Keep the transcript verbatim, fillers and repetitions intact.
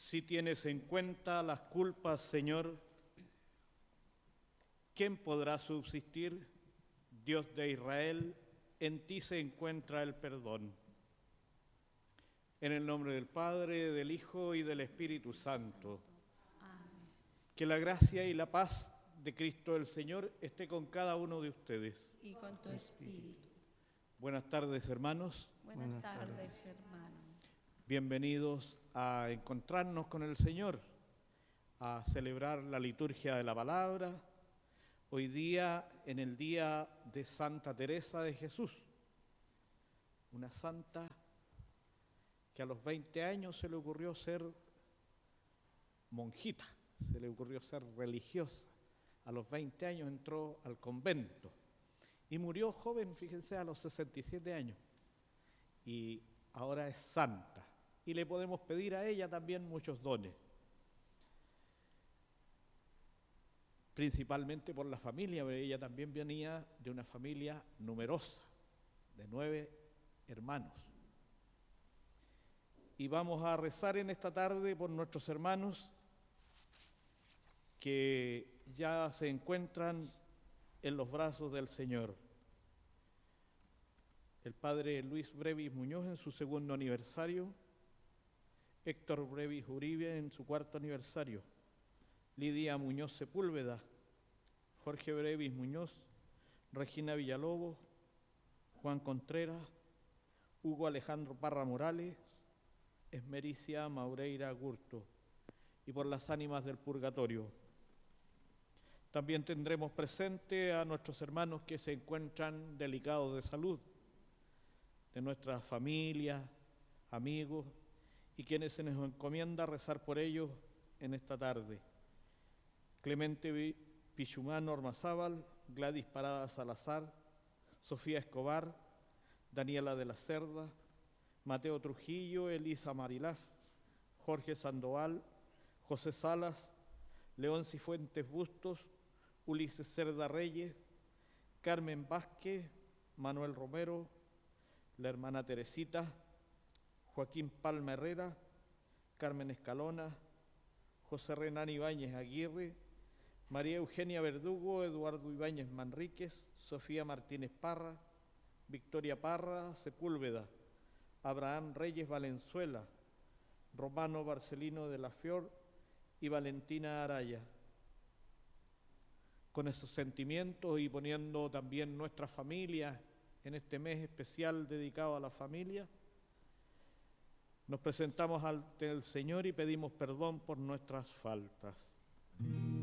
Si tienes en cuenta las culpas, Señor, ¿quién podrá subsistir? Dios de Israel, en ti se encuentra el perdón. En el nombre del Padre, del Hijo y del Espíritu Santo. Amén. Que la gracia y la paz de Cristo el Señor esté con cada uno de ustedes. Y con tu espíritu. Buenas tardes, hermanos. Buenas, Buenas tardes, tardes. hermano. Bienvenidos a encontrarnos con el Señor, a celebrar la liturgia de la palabra, hoy día en el día de Santa Teresa de Jesús, una santa que a los veinte años se le ocurrió ser monjita, se le ocurrió ser religiosa. A los veinte años entró al convento y murió joven, fíjense, a los sesenta y siete años. Y ahora es santa. Y le podemos pedir a ella también muchos dones. Principalmente por la familia, porque ella también venía de una familia numerosa, de nueve hermanos. Y vamos a rezar en esta tarde por nuestros hermanos que ya se encuentran en los brazos del Señor. El padre Luis Brevis Muñoz en su segundo aniversario, Héctor Brevis Uribe en su cuarto aniversario, Lidia Muñoz Sepúlveda, Jorge Brevis Muñoz, Regina Villalobos, Juan Contreras, Hugo Alejandro Parra Morales, Esmericia Maureira Gurto, y por las ánimas del purgatorio. También tendremos presente a nuestros hermanos que se encuentran delicados de salud, de nuestras familias, amigos, y quienes se nos encomienda rezar por ellos en esta tarde. Clemente Pichumano Ormazábal, Gladys Parada Salazar, Sofía Escobar, Daniela de la Cerda, Mateo Trujillo, Elisa Marilaf, Jorge Sandoval, José Salas, León Cifuentes Bustos, Ulises Cerda Reyes, Carmen Vázquez, Manuel Romero, la hermana Teresita, Joaquín Palma Herrera, Carmen Escalona, José Renán Ibáñez Aguirre, María Eugenia Verdugo, Eduardo Ibáñez Manríquez, Sofía Martínez Parra, Victoria Parra Sepúlveda, Abraham Reyes Valenzuela, Romano Barcelino de la Fior y Valentina Araya. Con esos sentimientos y poniendo también nuestras familias en este mes especial dedicado a la familia, nos presentamos ante el Señor y pedimos perdón por nuestras faltas.